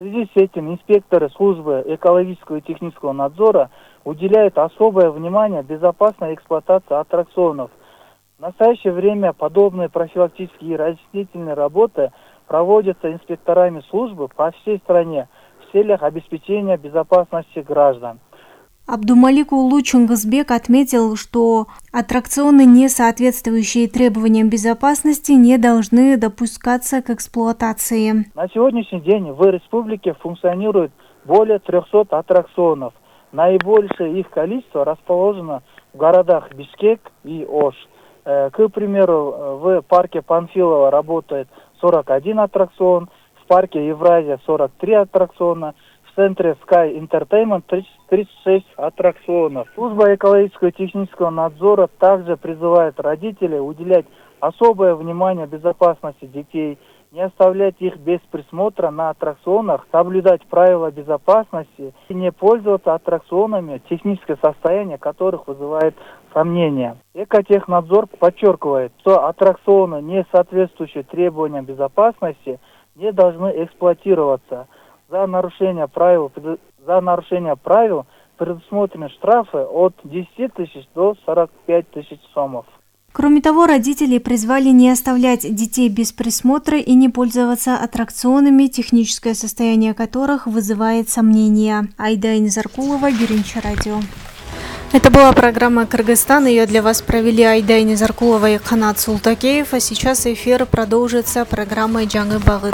В связи с этим инспекторы службы экологического и технического надзора уделяют особое внимание безопасной эксплуатации аттракционов. В настоящее время подобные профилактические и разъяснительные работы проводятся инспекторами службы по всей стране в целях обеспечения безопасности граждан. Абдумалик Улу Чунгызбек отметил, что аттракционы, не соответствующие требованиям безопасности, не должны допускаться к эксплуатации. На сегодняшний день в республике функционирует более 300 аттракционов. Наибольшее их количество расположено в городах Бишкек и Ош. К примеру, в парке Панфилова работает 41 аттракцион, в парке Евразия 43 аттракциона, в центре Sky Entertainment 36 аттракционов. Служба экологического и технического надзора также призывает родителей уделять особое внимание безопасности детей, не оставлять их без присмотра на аттракционах, соблюдать правила безопасности и не пользоваться аттракционами, техническое состояние которых вызывает сомнения. Экотехнадзор подчеркивает, что аттракционы, не соответствующие требованиям безопасности, не должны эксплуатироваться. За нарушение правил предусмотрены штрафы от 10 тысяч до 45 тысяч сомов. Кроме того, родители призвали не оставлять детей без присмотра и не пользоваться аттракционами, техническое состояние которых вызывает сомнения. Айда Низаркулова, Биринчи радио. Это была программа «Кыргызстан». Ее для вас провели Айда Низаркулова и Канат Султакеев. А сейчас эфир продолжится программой «Жаңы Багыт».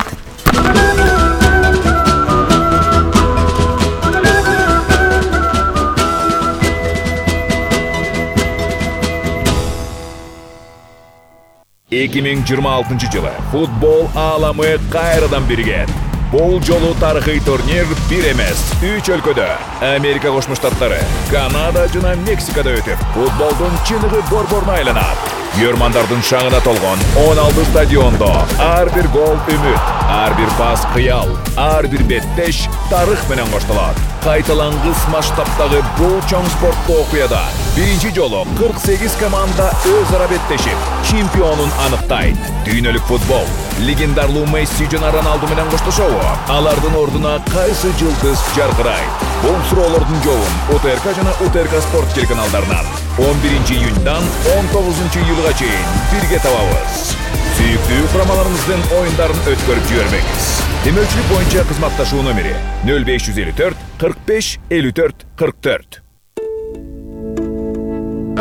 жылы футбол ааламы кайрадан бирген. Бул жолу тарыхый турнир бир эмес, 3 өлкөдө Америка Кошмо Штаттары, Канада жана Мексикада өтүп, футболдун чыныгы борборуна айланат. Көрмандардын шаңына толгон 16 стадиондо ар бир гол үмүт, ар бир пас кыял, ар бир беттеш тарых менен коштолот. Кайталангыс масштабтагы бул чоң спорттуу окуяда биринчи жолу 48 команда өз ара беттешип, чемпионун аныктайт. Дүйнөлүк футбол легендарлуу Месси жана Роналду менен коштошобу? Алардын ордуна кайсы жылдыз жаркырайт? Бул суроолордун жообун УТРК жана УТРК спорт телеканалдарынан 11 июньдан 19 июлга чейин бирге табабыз. Сүйүктүү курамаларыңыздын оюндарын өткөрүп жибербеңиз. Демөчүлүк боюнча кызматташуу номери 0554 45 54 44.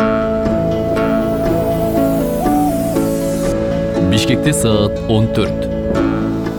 Бишкекте саат 14.